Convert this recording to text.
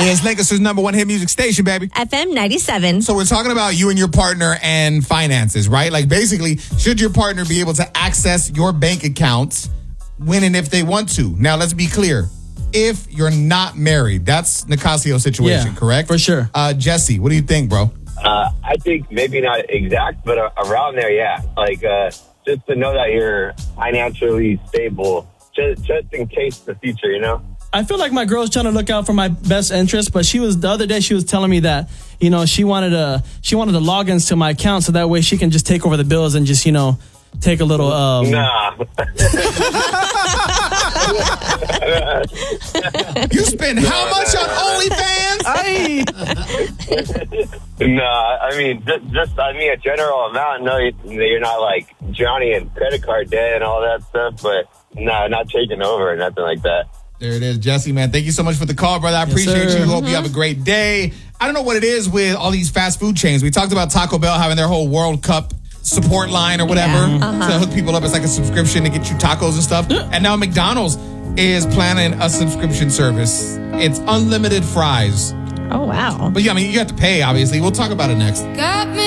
It's Lancaster's #1 hit music station, baby. FM 97. So we're talking about you and your partner and finances, right? Like basically, should your partner be able to access your bank accounts when and if they want to? Now, let's be clear. If you're not married, that's Nicasio's situation, correct? For sure. Jesse, what do you think, bro? I think maybe not exact, but around there, yeah. Like, just to know that you're financially stable, just in case the future, you know? I feel like my girl's trying to look out for my best interest, but the other day she was telling me that, you know, she wanted the logins to my account so that way she can just take over the bills and just, you know, take a little Nah. You spend how much on OnlyFans? Nah, I mean, just a general amount. No, you're not like Johnny and credit card debt and all that stuff, but no, not taking over or nothing like that. There it is, Jesse, man. Thank you so much for the call, brother. I appreciate you. Hope you have a great day. I don't know what it is with all these fast food chains. We talked about Taco Bell having their whole World Cup support line or whatever to hook people up. It's like a subscription to get you tacos and stuff. And now McDonald's is planning a subscription service. It's unlimited fries. Oh, wow. But yeah, I mean, you have to pay, obviously. We'll talk about it next.